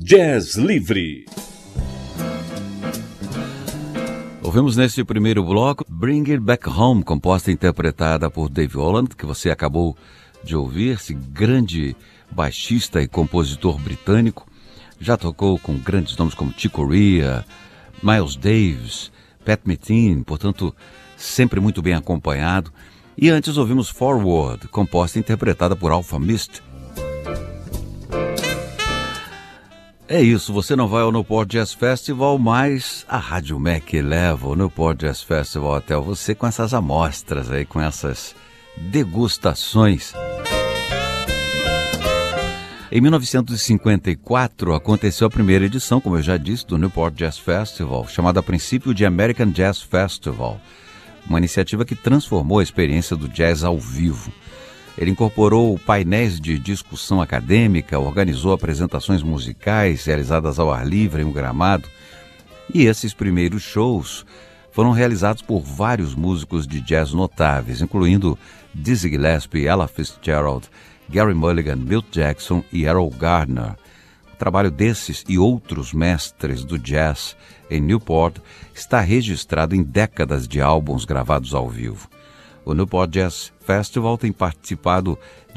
Jazz Livre. Ouvimos neste primeiro bloco Bring It Back Home, composta e interpretada por Dave Holland, que você acabou de ouvir, esse grande baixista e compositor britânico. Já tocou com grandes nomes como Chick Corea, Miles Davis, Pat Metheny, portanto, sempre muito bem acompanhado. E antes ouvimos Forward, composta e interpretada por Alfa Mist. É isso, você não vai ao Newport Jazz Festival, mas a Rádio MEC leva o Newport Jazz Festival até você com essas amostras aí, com essas degustações. Em 1954 aconteceu a primeira edição, como eu já disse, do Newport Jazz Festival, chamada a princípio de American Jazz Festival, uma iniciativa que transformou a experiência do jazz ao vivo. Ele incorporou painéis de discussão acadêmica, organizou apresentações musicais realizadas ao ar livre em um gramado, e esses primeiros shows foram realizados por vários músicos de jazz notáveis, incluindo Dizzy Gillespie, Ella Fitzgerald, Gary Mulligan, Milt Jackson e Errol Garner. O trabalho desses e outros mestres do jazz em Newport está registrado em décadas de álbuns gravados ao vivo. O Newport Jazz Festival tem participado